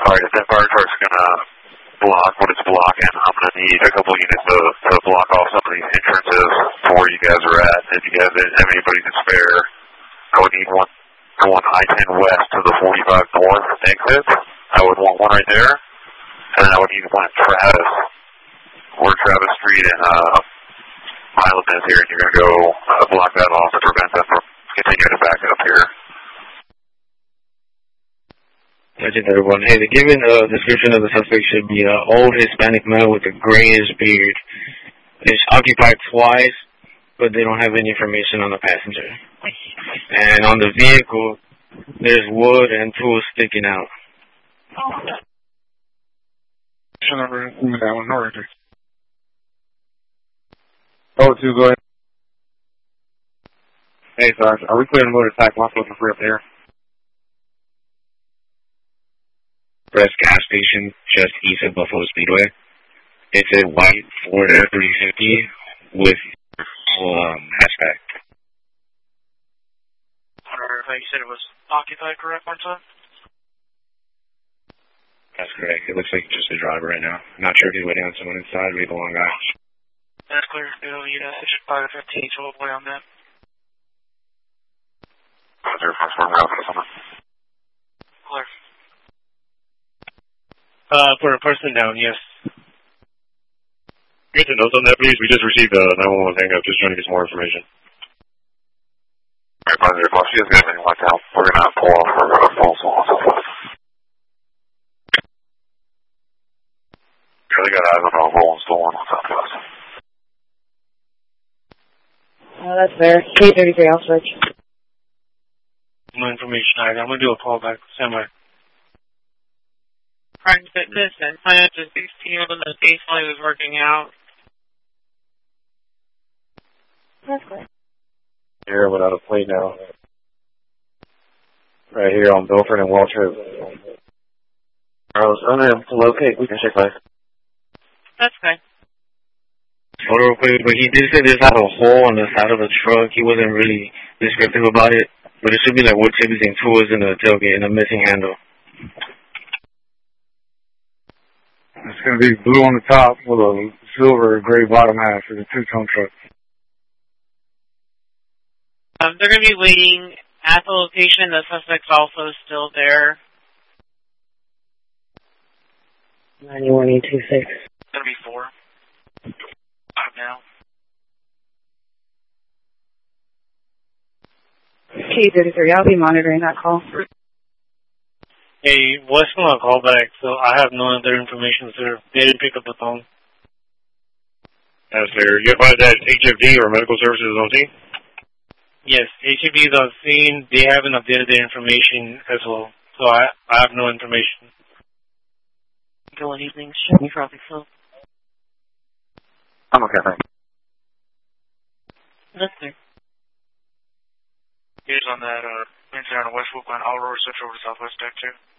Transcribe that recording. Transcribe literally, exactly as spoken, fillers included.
Alright, if that fire truck's gonna block what it's blocking, I'm gonna need a couple units to, to block off some of these entrances to where you guys are at. If you guys didn't have anybody to spare, I would need one going I ten west to the forty-five north exit. I would want one right there. And then I would need one at Travis, where Travis Street and uh, Milam is here, and you're going to go uh, block that off to prevent them from continuing to back up here. Imagine everyone. Hey, the given uh, description of the suspect should be an old Hispanic male with a grayish beard. It's occupied twice, but they don't have any information on the passenger. And on the vehicle, there's wood and tools sticking out. Oh, two, go ahead. Hey, Sarge, are we clearing the motor attack? What's looking free up there? Rest gas station just east of Buffalo Speedway. It's a white Ford F three fifty with um, hatchback. I don't know if you said it was occupied, correct, one time? That's correct. It looks like just a driver right now. Not sure if he's waiting on someone inside or he's a long guy. That's clear. Bill, you know, it's just five fifteen, so we'll play on that. Clear. Uh, for a person down, yes. Get the notes on that, please. We just received a nine one one hang up, just trying to get some more information. Alright, positive. Well, she doesn't have anyone to help. We're going to pull off her uh, full so on and so forth. Really got eyes on all rolling stolen on top of us. Oh, that's fair. K thirty-three, I'll switch. No information either. I'm going to do a call back. Stand by. Prime Fitness and Planet to sixteen on the baseline is working out. That's good. Here without a plate now. Right here on Milford and Walter. I was unable to locate. We can check back. That's okay. Hold on real quick, but he did say there's like a hole on the side of the truck. He wasn't really descriptive about it, but it should be like wood chips and tools in the tailgate and a missing handle. It's going to be blue on the top with a silver gray bottom half. It's a two-tone truck. Um, they're going to be waiting at the location. The suspect's also still there. ninety-one eight two six. It's going to be four. Five now. K thirty-three, I'll be monitoring that call. Hey, West on call back, so I have no other information, sir. They didn't pick up the phone. Yes, sir. You advise that H F D or medical services on scene? Yes, H F D is on scene. They haven't updated their information as well, so I, I have no information. Good evening. Show me traffic flow. I'm okay, thanks. That's there. Here's on that, uh, incident on West Woodland. I'll roll switch over to Southwest Deck two.